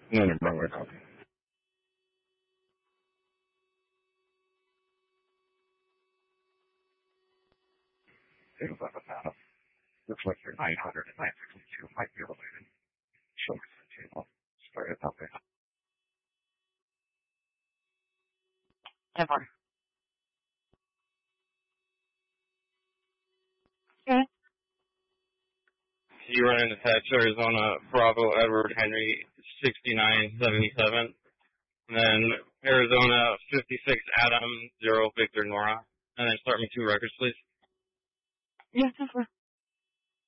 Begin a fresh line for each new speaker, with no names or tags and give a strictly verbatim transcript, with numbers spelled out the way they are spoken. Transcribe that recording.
No, no, wrong way copy. It was up a thousand. Looks like your nine hundred and nine sixty-two might be related. Show me the table. Start it up there.
Ever. Okay.
You run into Tex, Arizona, Bravo, Edward, Henry, sixty-nine seventy-seven. And then Arizona, fifty-six, Adam, zero, Victor, Nora. And then start me two records, please.
Yes, ever.